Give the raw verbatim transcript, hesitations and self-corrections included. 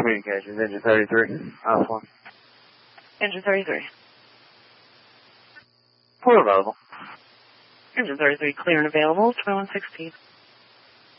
Communications, engine thirty-three, Alpha one. Engine thirty-three. Port available. Engine thirty-three, clear and available, twenty-one sixteen.